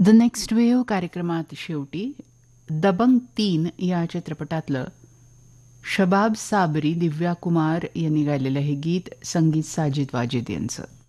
The next wave कार्यक्रमात शेवटी दबंग 3 या चित्रपटातलं शबाब साबरी दिव्या कुमार यांनी गायलेलं हे गीत, संगीत साजिद वाजिद यांचं.